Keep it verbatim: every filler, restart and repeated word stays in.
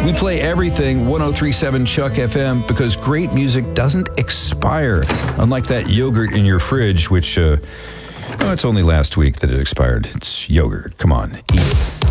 We play everything one oh three point seven Chuck F M because great music doesn't expire. Unlike that yogurt in your fridge, which, uh, oh, it's only last week that it expired. It's yogurt. Come on, eat it.